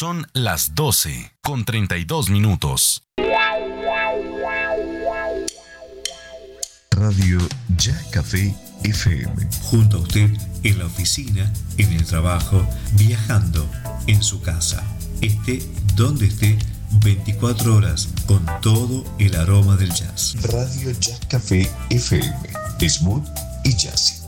Son las 12:32. Radio Ya Café FM. Junto a usted en la oficina, en el trabajo, viajando, en su casa. Esté donde esté, 24 horas con todo el aroma del jazz. Radio Ya Café FM. Smooth y jazzy.